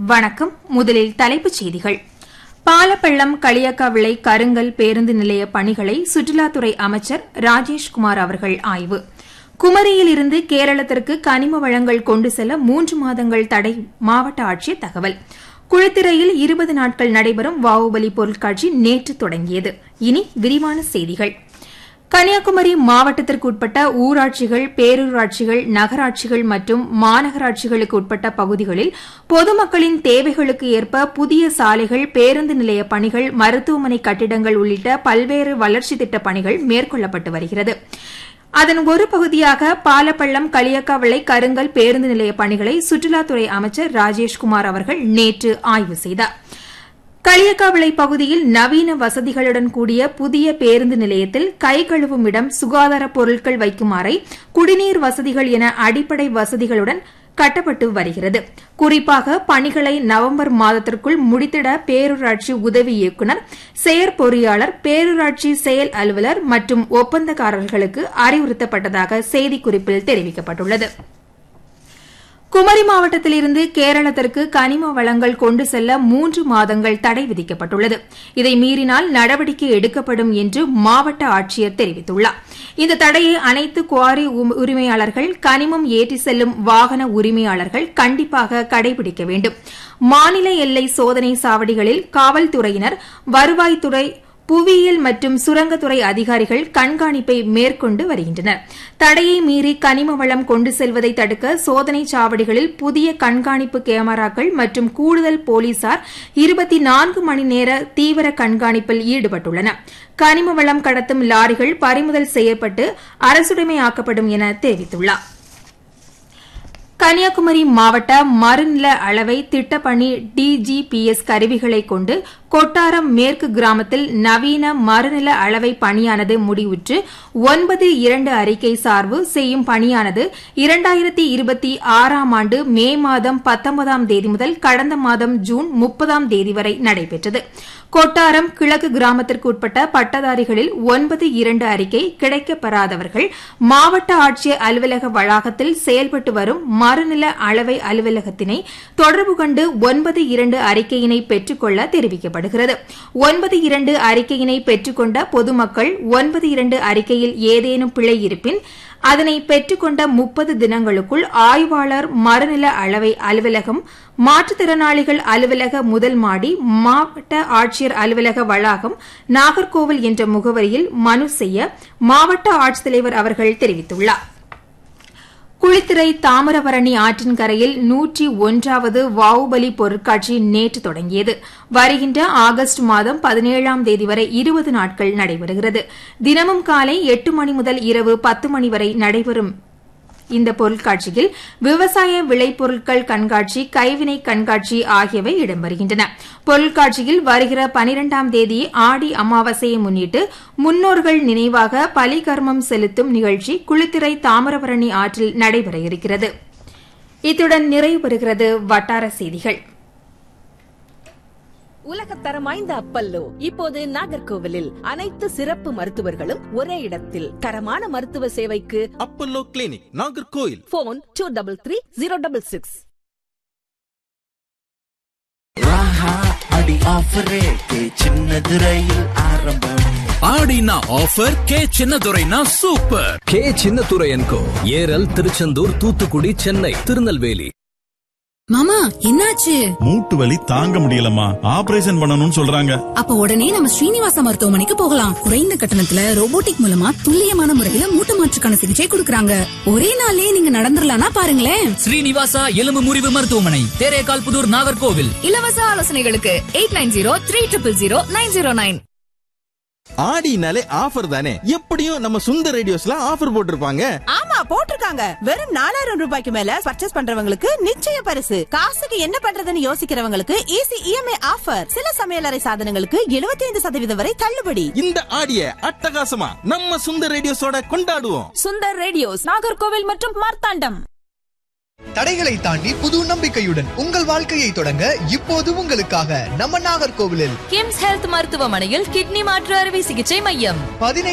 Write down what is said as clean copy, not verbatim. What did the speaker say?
வணக்கம். முதலில் தலைப்புச் செய்திகள். பாலப்பள்ளம் களியக்காவிளை கருங்கல் பேருந்து நிலைய பணிகளை சுற்றுலாத்துறை அமைச்சர் ராஜேஷ்குமார் அவர்கள் ஆய்வு. குமரியிலிருந்து கேரளத்திற்கு கனிம வளங்கள் கொண்டு செல்ல 3 மாதங்கள் தடை, மாவட்ட ஆட்சியர் தகவல். குளித்துறையில் 20 நாட்கள் நடைபெறும் பாகுபலி பொருட்காட்சி நேற்று தொடங்கியது. இனி விரிவான செய்திகள். கன்னியாகுமரி மாவட்டத்திற்குட்பட்ட ஊராட்சிகள், பேரூராட்சிகள், நகராட்சிகள் மற்றும் மாநகராட்சிகளுக்கு உட்பட்ட பகுதிகளில் பொதுமக்களின் தேவைகளுக்கு ஏற்ப புதிய சாலைகள், பேருந்து நிலைய பணிகள், மருத்துவமனை கட்டிடங்கள் உள்ளிட்ட பல்வேறு வளர்ச்சித் திட்டப் பணிகள் மேற்கொள்ளப்பட்டு வருகிறது. அதன் ஒரு பகுதியாக பாலப்பள்ளம் களியக்காவிளை கருங்கல் பேருந்து நிலைய பணிகளை சுற்றுலாத்துறை அமைச்சர் ராஜேஷ்குமார் அவர்கள் நேற்று ஆய்வு செய்தார். களியக்காவிளை பகுதியில் நவீன வசதிகளுடன் கூடிய புதிய பேருந்து நிலையத்தில் கை கழுவும் இடம், சுகாதார பொருட்கள் வைக்குமாறை, குடிநீர் வசதிகள் என அடிப்படை வசதிகளுடன் கட்டப்பட்டு வருகிறது. குறிப்பாக பணிகளை நவம்பர் மாதத்திற்குள் முடித்திட பேரூராட்சி உதவி இயக்குநர், செயற்பொறியாளர், பேரூராட்சி செயல் அலுவலர் மற்றும் ஒப்பந்தக்காரர்களுக்கு அறிவுறுத்தப்பட்டதாக செய்திக்குறிப்பில் தெரிவிக்கப்பட்டுள்ளது. குமரி மாவட்டத்திலிருந்து கேரளத்திற்கு கனிம வளங்கள் கொண்டு செல்ல 3 மாதங்கள் தடை விதிக்கப்பட்டுள்ளது. இதை மீறினால் நடவடிக்கை எடுக்கப்படும் என்று மாவட்ட ஆட்சியர் தெரிவித்துள்ளார். இந்த தடையை அனைத்து குவாரி உரிமையாளர்கள், கனிமம் ஏற்றி செல்லும் வாகன உரிமையாளர்கள் கண்டிப்பாக கடைபிடிக்க வேண்டும். மாநில எல்லை சோதனை சாவடிகளில் காவல்துறையினர், வருவாய்த்துறை, புவியியல் மற்றும் சுரங்கத்துறை அதிகாரிகள் கண்காணிப்பை மேற்கொண்டு வருகின்றனர். தடையை மீறி கனிம வளம் கொண்டு செல்வதை தடுக்க சோதனை சாவடிகளில் புதிய கண்காணிப்பு கேமராக்கள் மற்றும் கூடுதல் போலீசார் 24 மணி நேர தீவிர கண்காணிப்பில் ஈடுபட்டுள்ளனர். கனிம வளம் கடத்தும் லாரிகள் பறிமுதல் செய்யப்பட்டு அரசுடைமையாக்கப்படும் என தெரிவித்துள்ளார். கன்னியாகுமரி மாவட்ட மறுநில அளவை திட்டப்பணி டிஜிபிஎஸ் கருவிகளை கொண்டு கொட்டாரம் மேற்கு கிராமத்தில் நவீன மறுநில அளவை பணியானது முடிவுற்று 9/2 அறிக்கை சார்பு செய்யும் பணியானது 2026ஆம் ஆண்டு மே மாதம் 19ஆம் தேதி முதல் கடந்த மாதம் ஜூன் 30ஆம் தேதி வரை நடைபெற்றது. கொட்டாரம் கிழக்கு கிராமத்திற்கு உட்பட்ட பட்டதாரிகளில் 9/2 அறிக்கை கிடைக்கப்பெறாதவர்கள் மாவட்ட ஆட்சியர் அலுவலக வளாகத்தில் செயல்பட்டு வரும் மறுநில அளவை அலுவலகத்தினை தொடர்பு கொண்டு 9/2 அறிக்கையினை பெற்றுக்கொள்ள தெரிவிக்கப்படுகிறது. 9/2 அறிக்கையினை பெற்றுக்கொண்ட பொதுமக்கள் 9/2 அறிக்கையில் ஏதேனும் பிழை இருப்பின் அதனை பெற்றுக்கொண்ட 30 தினங்களுக்குள் ஆய்வாளர், மறுநில அளவை அலுவலகம், மாற்றுத்திறனாளிகள் அலுவலக முதல் மாடி, மாவட்ட ஆட்சியர் அலுவலக வளாகம், நாகர்கோவில் என்ற முகவரியில் மனு செய்ய மாவட்ட ஆட்சித்தலைவர் அவர்கள் தெரிவித்துள்ளார். குளித்துறை தாமிரபரணி ஆற்றின் கரையில் 101வது பாகுபலி பொருட்காட்சி நேற்று தொடங்கியது. வருகின்ற ஆகஸ்ட் மாதம் 17ஆம் தேதி வரை 20 நாட்கள் நடைபெறுகிறது. தினமும் காலை 8 மணி முதல் இரவு 10 மணி வரை நடைபெறும் இந்த பொருட்காட்சியில் விவசாய விளைபொருட்கள் கண்காட்சி, கைவினை கண்காட்சி ஆகியவை இடம்பெறுகின்றன. பொருட்காட்சியில் வருகிற 12ஆம் தேதி ஆடி அமாவாசையை முன்னிட்டு முன்னோர்கள் நினைவாக பலிகர்மம் செலுத்தும் நிகழ்ச்சி குளித்துறை தாமிரபரணி ஆற்றில் நடைபெற இருக்கிறது. இத்துடன் நிறைவு பெறுகிறது வட்டார செய்திகள். உலகத்தரம் வாய்ந்த அப்பல்லோ இப்போது நாகர்கோவிலில் அனைத்து சிறப்பு மருத்துவர்களும் ஒரே இடத்தில். தரமான மருத்துவ சேவைக்கு அப்பல்லோ கிளினிக், நாகர்கோவில். போன் 233066. சின்னதுரையில் ஆரம்பம். ஆடினா offer K சின்னதுரைனா super. K சின்னதுரையன்கோ Eral, Tiruchendur, Thoothukudi, Chennai, Tirunelveli. மாமா, என்னாச்சு? மூட்டு வலி தாங்க முடியலம்மா, ஆபரேஷன் பண்ணணும்னு சொல்றாங்க. அப்ப உடனே நம்ம ஸ்ரீனிவாச மருத்துவமனைக்கு போகலாம். குறைந்த கட்டணத்துல ரோபோட்டிக் மூலமா துல்லியமான முறையில மூட்டு மாற்றுக்கான சிகிச்சை கொடுக்கறாங்க. ஒரே நாள்லயே நீங்க நடந்துடலாம்னா பாருங்களேன். ஸ்ரீனிவாசா எலும்பு முறிவு மருத்துவமனை, தேரேகால் புதூர், நாகர்கோவில். இலவச ஆலோசனைகளுக்கு 8903000909. ஆடினாலே ஆஃபர் தானே, எப்படியும் நம்ம சுந்தர் ரேடியோஸ்ல ஆஃபர் போட்டிருப்பாங்க. ஆமா, போட்டிருக்காங்க. வெறும் 4000 ரூபாய்க்கு மேல பர்ச்சேஸ் பண்றவங்களுக்கு நிச்சய பரிசு. காசுக்கு என்ன பண்றதுன்னு யோசிக்கிறவங்களுக்கு ஈஸி இஎம்ஐ ஆஃபர். சில சமையலறை சாதனங்களுக்கு 75% வரை தள்ளுபடி. இந்த ஆடிய அட்டகாசமா நம்ம சுந்தர் ரேடியோஸோட கொண்டாடுவோம். சுந்தர் ரேடியோஸ், நாகர்கோவில் மற்றும் மார்த்தாண்டம். தடைகளை தாண்டி புது நம்பிக்கையுடன் உங்கள் வாழ்க்கையை தொடங்க இப்போது உங்களுக்காக நம்ம நாகர்கோவிலில் கிம்ஸ் ஹெல்த் மருத்துவமனையில் கிட்னி மாற்று அறுவை சிகிச்சை மையம்.